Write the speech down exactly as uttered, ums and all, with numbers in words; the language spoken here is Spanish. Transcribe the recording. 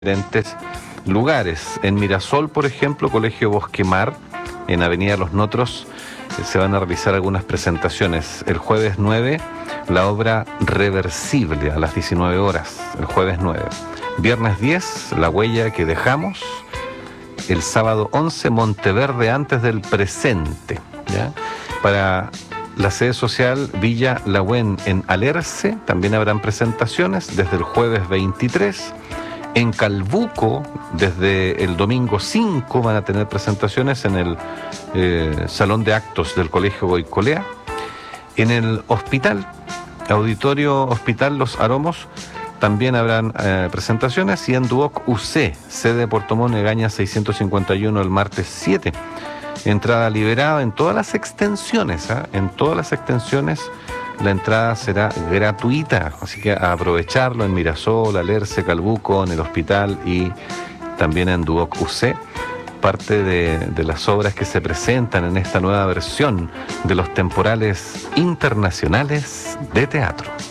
diferentes lugares. En Mirasol, por ejemplo, Colegio Bosquemar, en Avenida Los Notros, eh, se van a realizar algunas presentaciones. El jueves nueve, la obra Reversible a las diecinueve horas, el jueves nueve. Viernes diez, La huella que dejamos. El sábado once, Monteverde antes del presente, ¿ya? Para la sede social Villa Lagüen en Alerce también habrán presentaciones desde el jueves veintitrés. En Calbuco, desde el domingo cinco, van a tener presentaciones en el eh, Salón de Actos del Colegio Goicolea. En el hospital, Auditorio Hospital Los Aromos, también habrán eh, presentaciones. Y en Duoc U C, sede Puerto Montt, Egaña seiscientos cincuenta y uno, el martes siete. Entrada liberada en todas las extensiones, ¿eh? En todas las extensiones la entrada será gratuita, así que a aprovecharlo en Mirasol, Alerce, Calbuco, en el hospital y también en Duoc U C, parte de, de las obras que se presentan en esta nueva versión de los temporales internacionales de teatro.